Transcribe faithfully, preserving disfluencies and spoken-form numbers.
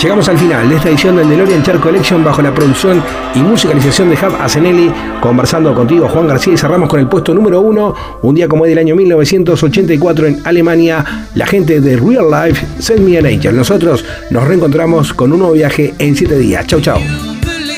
Llegamos al final de esta edición del DeLorean Chart Collection bajo la producción y musicalización de Jav Asenelli, conversando contigo Juan García, y cerramos con el puesto número uno, un día como hoy del año mil novecientos ochenta y cuatro en Alemania, la gente de Real Life, Send Me an Angel. Nosotros nos reencontramos con un nuevo viaje en siete días. Chau, chau.